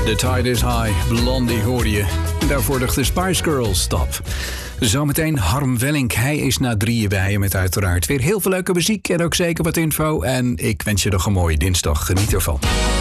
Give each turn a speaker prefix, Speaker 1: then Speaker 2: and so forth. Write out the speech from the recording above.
Speaker 1: The Tide is High, Blondie hoorde je. En daarvoor de Spice Girls, Stop. Zometeen Harm Wellink. Hij is na 3 bij je met uiteraard weer heel veel leuke muziek en ook zeker wat info. En ik wens je nog een mooie dinsdag. Geniet ervan.